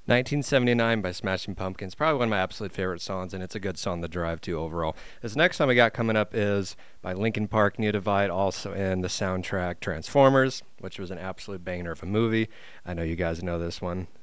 1979 by Smashing Pumpkins, probably one of my absolute favorite songs, and it's a good song to drive to overall. This next song we got coming up is by Linkin Park, New Divide, also in the soundtrack Transformers, which was an absolute banger of a movie. I know you guys know this one.